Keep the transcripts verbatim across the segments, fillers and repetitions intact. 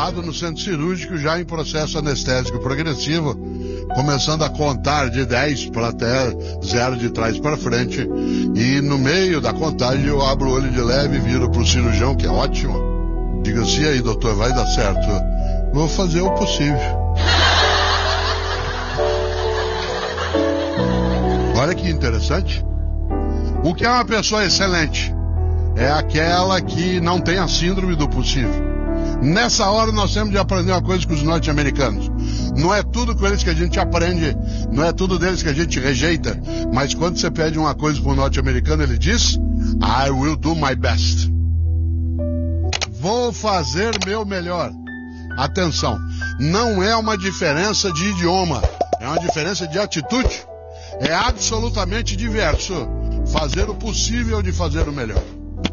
internado no centro cirúrgico já em processo anestésico progressivo, começando a contar de dez para até zero de trás para frente, e no meio da contagem eu abro o olho de leve e viro para o cirurgião, que é ótimo. Digo assim: e aí, doutor, vai dar certo? Vou fazer o possível. Olha que interessante. O que é uma pessoa excelente? É aquela que não tem a síndrome do possível. Nessa hora nós temos de aprender uma coisa com os norte-americanos. Não é tudo com eles que a gente aprende, não é tudo deles que a gente rejeita, mas quando você pede uma coisa com o norte-americano, ele diz: I will do my best. Vou fazer meu melhor. Atenção, não é uma diferença de idioma, é uma diferença de atitude. É absolutamente diverso fazer o possível de fazer o melhor.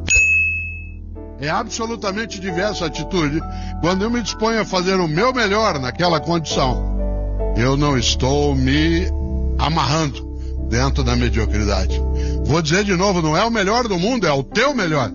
É absolutamente diversa a atitude. Quando eu me disponho a fazer o meu melhor naquela condição, eu não estou me amarrando dentro da mediocridade. Vou dizer de novo, não é o melhor do mundo, é o teu melhor.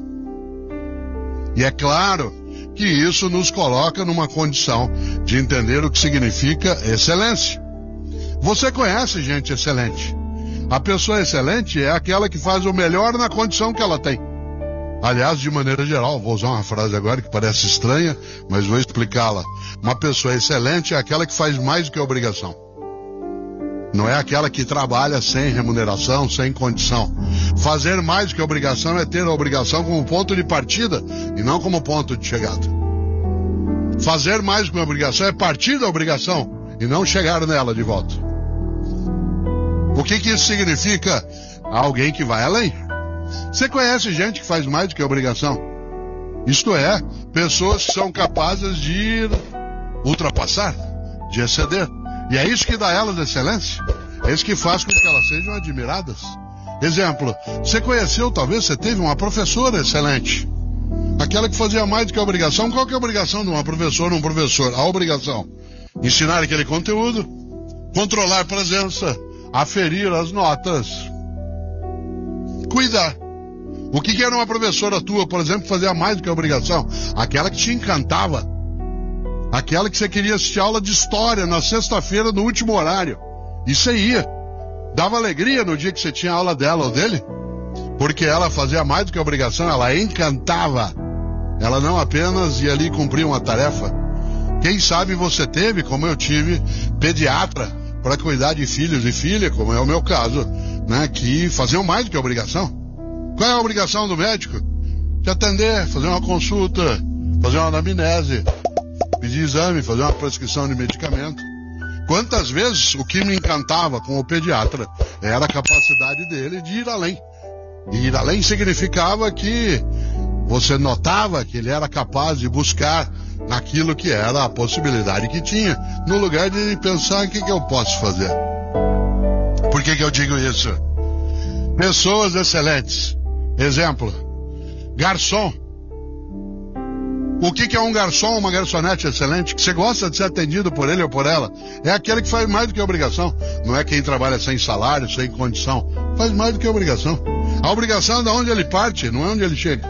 E é claro que isso nos coloca numa condição de entender o que significa excelência. Você conhece gente excelente. A pessoa excelente é aquela que faz o melhor na condição que ela tem. Aliás, de maneira geral, vou usar uma frase agora que parece estranha, mas vou explicá-la. Uma pessoa excelente é aquela que faz mais do que obrigação. Não é aquela que trabalha sem remuneração, sem condição. Fazer mais do que obrigação é ter a obrigação como ponto de partida e não como ponto de chegada. Fazer mais do que obrigação é partir da obrigação e não chegar nela de volta. O que que isso significa? Alguém que vai além. Você conhece gente que faz mais do que obrigação? Isto é, pessoas que são capazes de ultrapassar, de exceder. E é isso que dá a elas excelência. É isso que faz com que elas sejam admiradas. Exemplo, você conheceu, talvez você teve uma professora excelente. Aquela que fazia mais do que a obrigação. Qual que é a obrigação de uma professora ou um professor? A obrigação: ensinar aquele conteúdo, controlar a presença, aferir as notas, cuidar. O que que era uma professora tua, por exemplo, que fazia mais do que a obrigação? Aquela que te encantava. Aquela que você queria assistir aula de história na sexta-feira, no último horário. E você ia. Dava alegria no dia que você tinha aula dela ou dele. Porque ela fazia mais do que a obrigação, ela encantava. Ela não apenas ia ali cumprir uma tarefa. Quem sabe você teve, como eu tive, pediatra para cuidar de filhos e filhas, como é o meu caso, né, que faziam mais do que a obrigação. Qual é a obrigação do médico? De atender, fazer uma consulta, fazer uma anamnese, pedir exame, fazer uma prescrição de medicamento. Quantas vezes o que me encantava com o pediatra era a capacidade dele de ir além. E ir além significava que você notava que ele era capaz de buscar naquilo que era a possibilidade que tinha, no lugar de pensar: o que, que eu posso fazer? Por que, que eu digo isso? Pessoas excelentes. Exemplo, garçom. O que, que é um garçom, uma garçonete excelente? Que você gosta de ser atendido por ele ou por ela. É aquele que faz mais do que a obrigação. Não é quem trabalha sem salário, sem condição. Faz mais do que a obrigação. A obrigação é de onde ele parte, não é onde ele chega.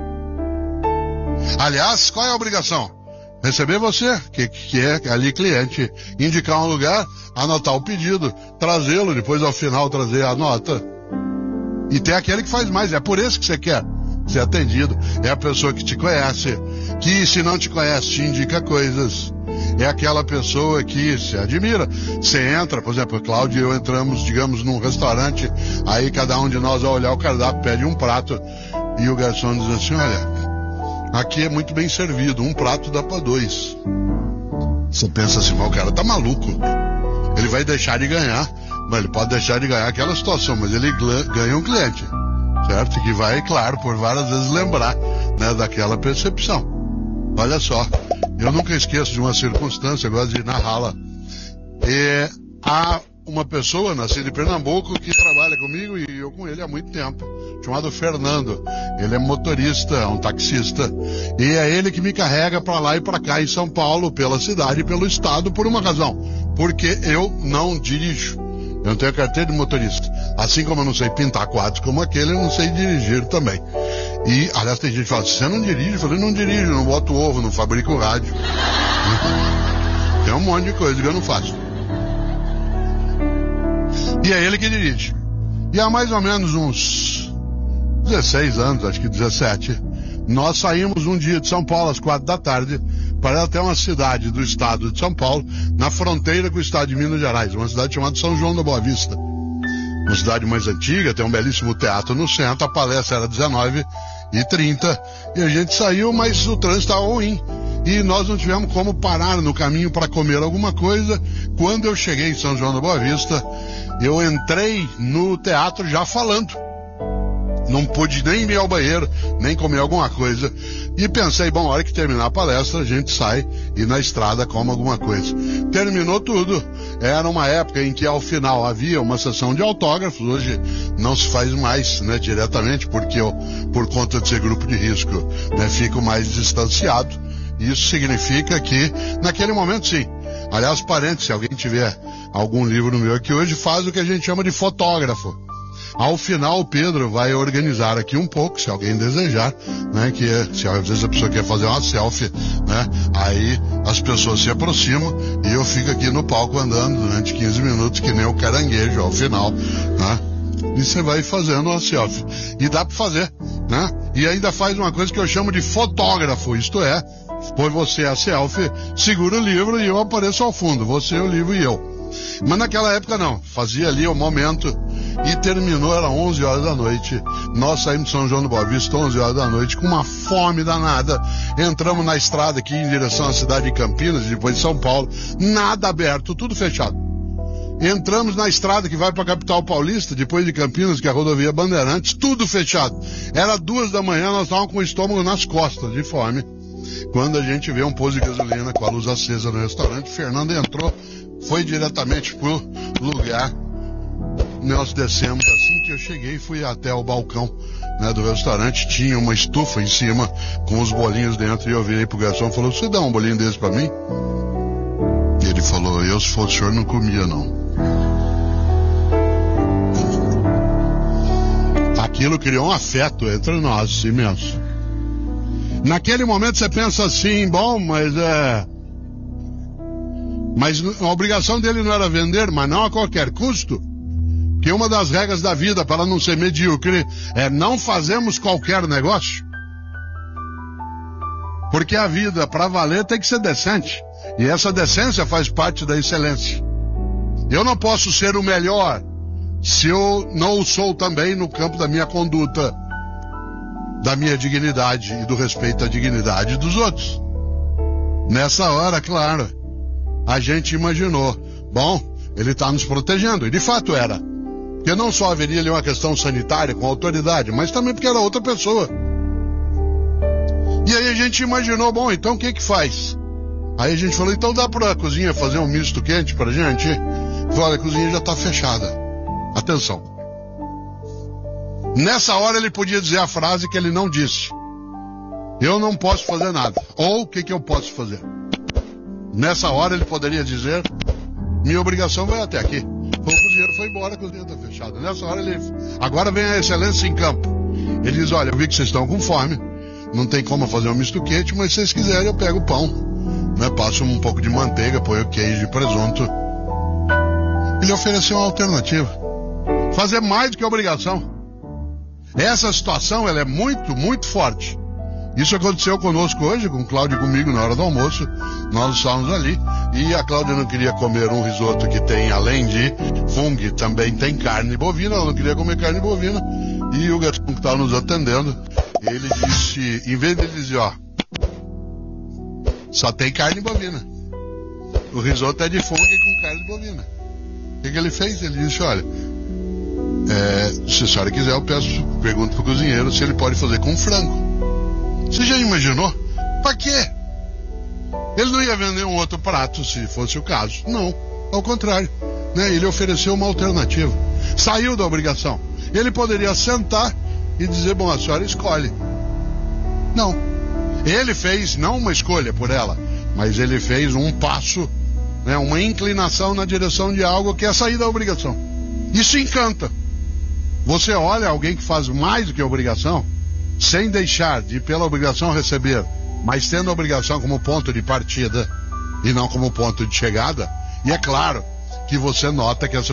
Aliás, qual é a obrigação? Receber você, que, que é ali cliente, indicar um lugar, anotar o pedido, trazê-lo, depois ao final trazer a nota. E tem aquele que faz mais, é por isso que você quer ser atendido. É a pessoa que te conhece, que se não te conhece te indica coisas. É aquela pessoa que se admira. Você entra, por exemplo, Cláudio e eu entramos, digamos, num restaurante, aí cada um de nós ao olhar o cardápio pede um prato, e o garçom diz assim: olha, aqui é muito bem servido, um prato dá para dois. Você pensa assim: mas o cara tá maluco, ele vai deixar de ganhar. Mas ele pode deixar de ganhar aquela situação, mas ele ganha um cliente, certo? Que vai, claro, por várias vezes lembrar, né, daquela percepção. Olha só, eu nunca esqueço de uma circunstância, eu gosto de narrá-la. E há uma pessoa nascida em Pernambuco que trabalha comigo e eu com ele há muito tempo, chamado Fernando. Ele é motorista, um taxista, e é ele que me carrega para lá e para cá em São Paulo, pela cidade e pelo estado, por uma razão: porque eu não dirijo. Eu não tenho carteira de motorista. Assim como eu não sei pintar quadros como aquele, eu não sei dirigir também. E, aliás, tem gente que fala, você não dirige? Eu falei, não dirijo, não boto ovo, não fabrico rádio. Tem um monte de coisa que eu não faço. E é ele que dirige. E há mais ou menos uns dezesseis anos, acho que dezessete, nós saímos um dia de São Paulo às quatro da tarde para ir até uma cidade do estado de São Paulo, na fronteira com o estado de Minas Gerais, uma cidade chamada São João da Boa Vista. Uma cidade mais antiga, tem um belíssimo teatro no centro, a palestra era dezenove e trinta, e a gente saiu, mas o trânsito estava ruim. E nós não tivemos como parar no caminho para comer alguma coisa. Quando eu cheguei em São João da Boa Vista, eu entrei no teatro já falando. Não pude nem ir ao banheiro, nem comer alguma coisa. E pensei, bom, a hora que terminar a palestra, a gente sai e na estrada come alguma coisa. Terminou tudo. Era uma época em que ao final havia uma sessão de autógrafos. Hoje não se faz mais, né, diretamente, porque eu, por conta de ser grupo de risco, né, fico mais distanciado. Isso significa que, naquele momento, sim. Aliás, parênteses, se alguém tiver algum livro meu aqui hoje, faz o que a gente chama de fotógrafo. Ao final, o Pedro vai organizar aqui um pouco, se alguém desejar, né, que é, se às vezes a pessoa quer fazer uma selfie, né, aí as pessoas se aproximam e eu fico aqui no palco andando durante quinze minutos, que nem o caranguejo ao final, né, e você vai fazendo uma selfie. E dá para fazer, né, e ainda faz uma coisa que eu chamo de fotógrafo, isto é, põe você a selfie, segura o livro e eu apareço ao fundo, você, o livro e eu. Mas naquela época não, fazia ali o momento e terminou, era onze horas da noite. Nós saímos de São João do Boa Vista, onze horas da noite, com uma fome danada. Entramos na estrada aqui em direção à cidade de Campinas, depois de São Paulo, nada aberto, tudo fechado. Entramos na estrada que vai para a capital paulista, depois de Campinas, que é a rodovia Bandeirantes, tudo fechado. Era duas da manhã, nós estávamos com o estômago nas costas, de fome. Quando a gente vê um posto de gasolina com a luz acesa no restaurante, Fernando entrou, foi diretamente pro lugar. Nós descemos, assim que eu cheguei, fui até o balcão, né, do restaurante, tinha uma estufa em cima com os bolinhos dentro, e eu virei pro garçom e falou, você dá um bolinho desse pra mim? E ele falou, eu se fosse o senhor não comia não. Aquilo criou um afeto entre nós imenso. Naquele momento você pensa assim, bom, mas é... Mas a obrigação dele não era vender, mas não a qualquer custo. Que uma das regras da vida, para não ser medíocre, é não fazermos qualquer negócio. Porque a vida, para valer, tem que ser decente. E essa decência faz parte da excelência. Eu não posso ser o melhor se eu não o sou também no campo da minha conduta, da minha dignidade e do respeito à dignidade dos outros. Nessa hora, claro, a gente imaginou, bom, ele está nos protegendo, e de fato era. Porque não só haveria ali uma questão sanitária com autoridade, mas também porque era outra pessoa. E aí a gente imaginou, bom, então o que que faz? Aí a gente falou, então dá para a cozinha fazer um misto quente pra gente? Falei, olha, a cozinha já está fechada. Atenção. Nessa hora ele podia dizer a frase que ele não disse. Eu não posso fazer nada. Ou o que que eu posso fazer? Nessa hora ele poderia dizer, minha obrigação vai até aqui. O cozinheiro foi embora, a cozinha está fechada. Nessa hora ele, agora vem a excelência em campo. Ele diz, olha, eu vi que vocês estão com fome, não tem como fazer um misto quente, mas se vocês quiserem eu pego o pão, né? Passo um pouco de manteiga, ponho queijo e presunto. Ele ofereceu uma alternativa. Fazer mais do que obrigação. Essa situação, ela é muito, muito forte. Isso aconteceu conosco hoje, com o Cláudio e comigo na hora do almoço. Nós estávamos ali e a Cláudia não queria comer um risoto que tem, além de fungo, também tem carne bovina. Ela não queria comer carne bovina. E o garçom que estava nos atendendo, ele disse, em vez de dizer, ó, só tem carne bovina. O risoto é de fungo com carne bovina. O que, que ele fez? Ele disse, olha, é, se a senhora quiser eu peço, pergunto pro cozinheiro se ele pode fazer com frango. Você já imaginou? Pra quê? Ele não ia vender um outro prato se fosse o caso. Não, ao contrário, né? Ele ofereceu uma alternativa. Saiu da obrigação. Ele poderia sentar e dizer, bom, a senhora escolhe. Não. Ele fez não uma escolha por ela, mas ele fez um passo, né, uma inclinação na direção de algo que é sair da obrigação. Isso encanta. Você olha alguém que faz mais do que obrigação, sem deixar de, pela obrigação, receber, mas tendo a obrigação como ponto de partida e não como ponto de chegada, e é claro que você nota que essa